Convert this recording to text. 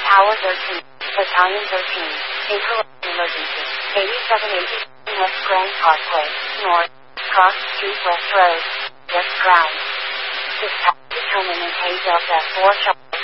Tower 13, Battalion 13, Interruption Emergency, 8780 West Grand Parkway, North, Cross Street West Road, West Ground. Dispatch determined in K Delta 4 Charlie.